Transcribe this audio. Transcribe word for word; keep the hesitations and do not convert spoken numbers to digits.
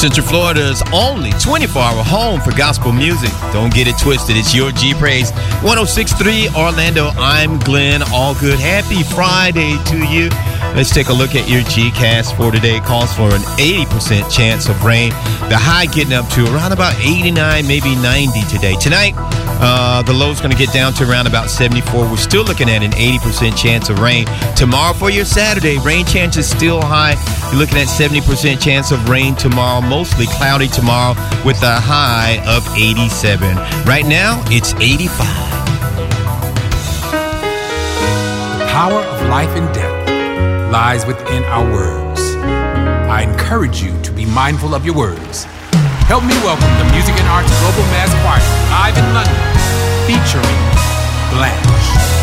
Central Florida's only twenty-four hour home for gospel music. Don't get it twisted. It's your G Praise. one oh six point three Orlando. I'm Glenn Allgood. Happy Friday to you. Let's take a look at your G-Cast for today. Calls for an eighty percent chance of rain. The high getting up to around about eighty-nine, maybe ninety today. Tonight, uh, the low's going to get down to around about seventy-four. We're still looking at an eighty percent chance of rain. Tomorrow for your Saturday, rain chance is still high. You're looking at seventy percent chance of rain tomorrow. Mostly cloudy tomorrow with a high of eighty-seven. Right now, it's eighty-five. The power of life and death lies within our words. I encourage you to be mindful of your words. Help me welcome the Music and Arts Global Mass Choir live in London, featuring Blanche.